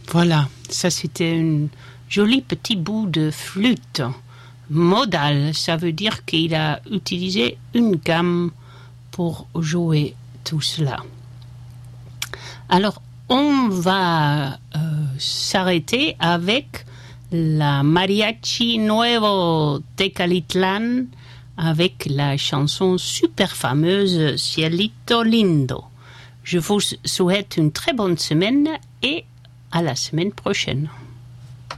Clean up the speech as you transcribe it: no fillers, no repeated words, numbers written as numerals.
Voilà, ça c'était un joli petit bout de flûte. Modal, ça veut dire qu'il a utilisé une gamme pour jouer tout cela. Alors, on va s'arrêter avec la Mariachi Nuevo Tecalitlán avec la chanson super fameuse Cielito Lindo. Je vous souhaite une très bonne semaine et à la semaine prochaine.